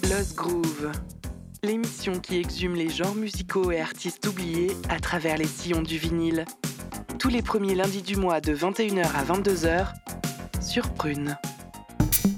Lost Groove, l'émission qui exhume les genres musicaux et artistes oubliés à travers les sillons du vinyle. Tous les premiers lundis du mois de 21h à 22h sur Prune.